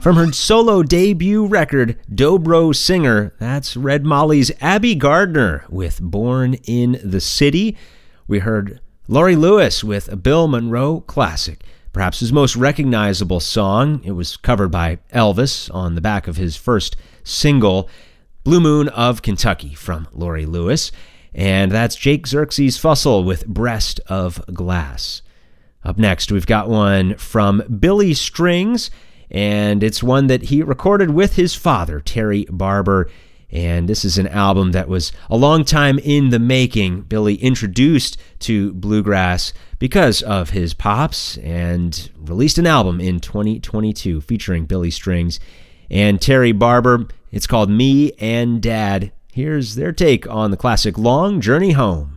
From her solo debut record, Dobro Singer, that's Red Molly's Abby Gardner with Born in the City. We heard Laurie Lewis with a Bill Monroe classic, perhaps his most recognizable song. It was covered by Elvis on the back of his first single, Blue Moon of Kentucky, from Laurie Lewis. And that's Jake Xerxes Fussell with Breast of Glass. Up next, we've got one from Billy Strings, and it's one that he recorded with his father, Terry Barber. And this is an album that was a long time in the making. Billy introduced to bluegrass because of his pops and released an album in 2022 featuring Billy Strings and Terry Barber. It's called Me and Dad. Here's their take on the classic Long Journey Home.